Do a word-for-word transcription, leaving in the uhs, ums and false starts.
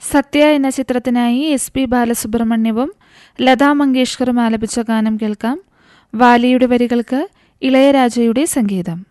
സത്യ എന്ന ചിത്രത്തിനായി S P ബാലസുബ്രഹ്മണ്യവും Lata മങ്കേഷ്കറും ആലപിച്ച ഗാനം കേൾക്കാം. വാലിയുടെ വരികൾക്ക് ഇളയരാജയുടെ സംഗീതം.